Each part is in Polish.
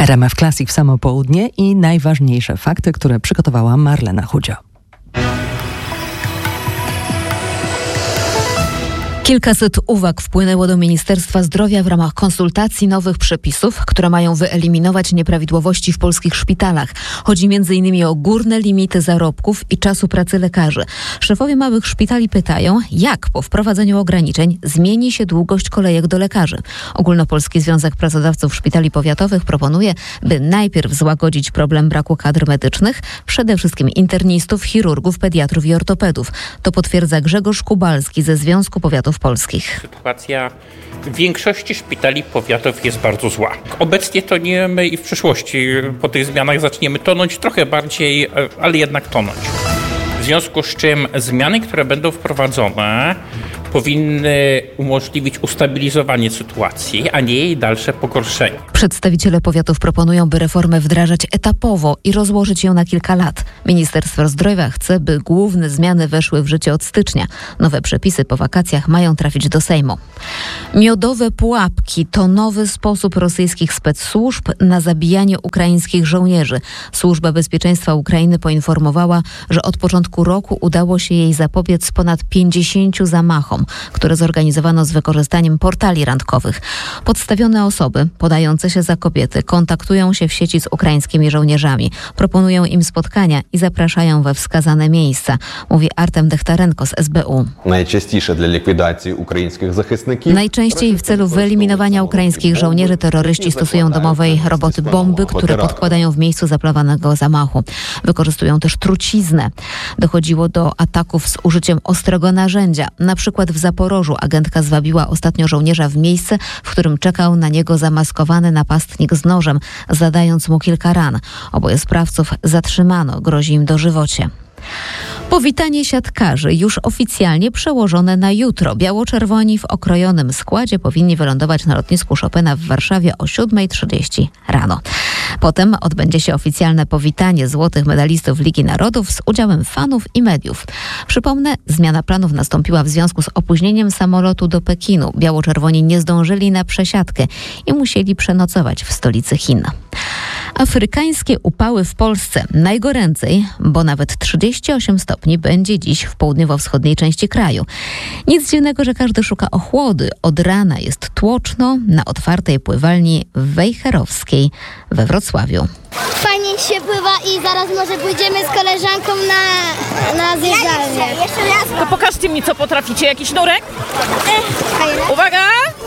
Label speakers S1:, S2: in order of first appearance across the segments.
S1: RMF Classic w samo południe i najważniejsze fakty, które przygotowała Marlena Chudzio.
S2: Kilkaset uwag wpłynęło do Ministerstwa Zdrowia w ramach konsultacji nowych przepisów, które mają wyeliminować nieprawidłowości w polskich szpitalach. Chodzi m.in. o górne limity zarobków i czasu pracy lekarzy. Szefowie małych szpitali pytają, jak po wprowadzeniu ograniczeń zmieni się długość kolejek do lekarzy. Ogólnopolski Związek Pracodawców Szpitali Powiatowych proponuje, by najpierw złagodzić problem braku kadr medycznych, przede wszystkim internistów, chirurgów, pediatrów i ortopedów. To potwierdza Grzegorz Kubalski ze Związku Powiatów Polskich.
S3: Sytuacja w większości szpitali powiatów jest bardzo zła. Obecnie tonimy i w przyszłości po tych zmianach zaczniemy tonąć trochę bardziej, ale jednak tonąć. W związku z czym zmiany, które będą wprowadzone, powinny umożliwić ustabilizowanie sytuacji, a nie jej dalsze pogorszenie.
S2: Przedstawiciele powiatów proponują, by reformę wdrażać etapowo i rozłożyć ją na kilka lat. Ministerstwo Zdrowia chce, by główne zmiany weszły w życie od stycznia. Nowe przepisy po wakacjach mają trafić do Sejmu. Miodowe pułapki to nowy sposób rosyjskich specsłużb na zabijanie ukraińskich żołnierzy. Służba Bezpieczeństwa Ukrainy poinformowała, że od początku roku udało się jej zapobiec ponad 50 zamachom, które zorganizowano z wykorzystaniem portali randkowych. Podstawione osoby podające się za kobiety kontaktują się w sieci z ukraińskimi żołnierzami, proponują im spotkania i zapraszają we wskazane miejsca, mówi Artem Dechtarenko z SBU. Najczęściej w celu wyeliminowania ukraińskich żołnierzy terroryści stosują domowej roboty bomby, które podkładają w miejscu zaplanowanego zamachu. Wykorzystują też truciznę. Dochodziło do ataków z użyciem ostrego narzędzia. Na przykład w Zaporożu agentka zwabiła ostatnio żołnierza w miejsce, w którym czekał na niego zamaskowany napastnik z nożem, zadając mu kilka ran. Oboje sprawców zatrzymano, grozi im dożywocie. Powitanie siatkarzy już oficjalnie przełożone na jutro. Biało-czerwoni w okrojonym składzie powinni wylądować na lotnisku Chopina w Warszawie o 7:30 rano. Potem odbędzie się oficjalne powitanie złotych medalistów Ligi Narodów z udziałem fanów i mediów. Przypomnę, zmiana planów nastąpiła w związku z opóźnieniem samolotu do Pekinu. Biało-czerwoni nie zdążyli na przesiadkę i musieli przenocować w stolicy Chin. Afrykańskie upały w Polsce. Najgoręcej, bo nawet 38 stopni będzie dziś w południowo-wschodniej części kraju. Nic dziwnego, że każdy szuka ochłody. Od rana jest tłoczno na otwartej pływalni wejherowskiej we Wrocławiu.
S4: Fajnie się pływa i zaraz może pójdziemy z koleżanką na zjeżdżalnię.
S5: To pokażcie mi, co potraficie. Jakiś nurek? Uwaga!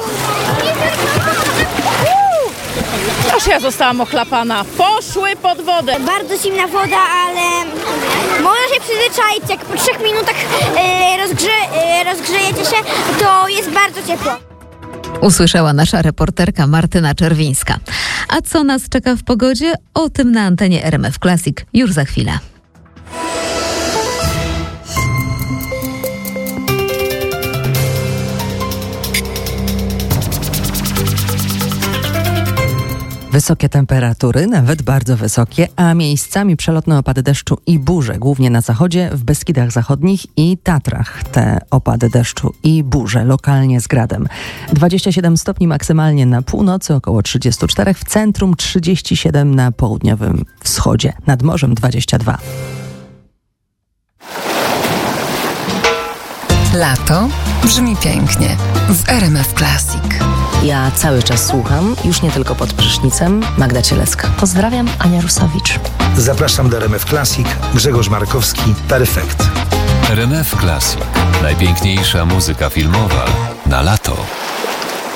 S5: Aż ja zostałam ochlapana. Poszły pod wodę.
S4: Bardzo zimna woda, ale można się przyzwyczaić. Jak po 3 minutach rozgrzejecie się, to jest bardzo ciepło.
S2: Usłyszała nasza reporterka Martyna Czerwińska. A co nas czeka w pogodzie? O tym na antenie RMF Classic już za chwilę.
S1: Wysokie temperatury, nawet bardzo wysokie, a miejscami przelotne opady deszczu i burze, głównie na zachodzie, w Beskidach Zachodnich i Tatrach. Te opady deszczu i burze, lokalnie z gradem. 27 stopni maksymalnie na północy, około 34, w centrum 37 na południowym wschodzie, nad morzem 22.
S6: Lato brzmi pięknie w RMF Classic.
S7: Ja cały czas słucham, już nie tylko pod prysznicem, Magda Cielecka. Pozdrawiam, Ania Rusowicz.
S8: Zapraszam do RMF Classic, Grzegorz Markowski, Perfekt.
S9: RMF Classic. Najpiękniejsza muzyka filmowa na lato.